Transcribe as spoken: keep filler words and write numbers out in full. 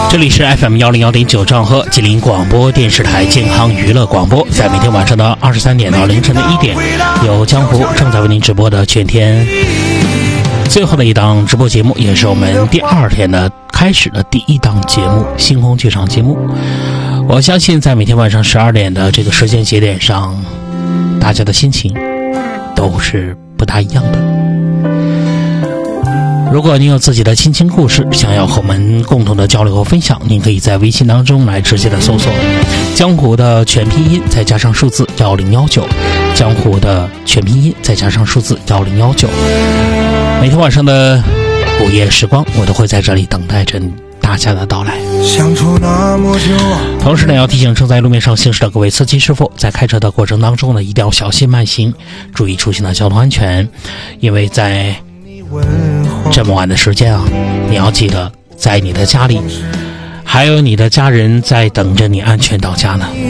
这里是 F M 幺零幺点九兆赫吉林广播电视台健康娱乐广播，在每天晚上的二十三点到凌晨的一点，有江湖正在为您直播的全天最后的一档直播节目，也是我们第二天的开始的第一档节目——星空剧场节目。我相信，在每天晚上十二点的这个时间节点上，大家的心情都是不大一样的。如果您有自己的亲情故事想要和我们共同的交流和分享，您可以在微信当中来直接的搜索江湖的全拼音再加上数字幺零幺九，江湖的全拼音再加上数字幺零幺九。每天晚上的午夜时光，我都会在这里等待着大家的到来。 相处那么久， 同时呢，要提醒正在路面上行驶的各位司机师傅，在开车的过程当中呢，一定要小心慢行，注意出行的交通安全，因为在这么晚的时间啊，你要记得在你的家里还有你的家人在等着你安全到家呢。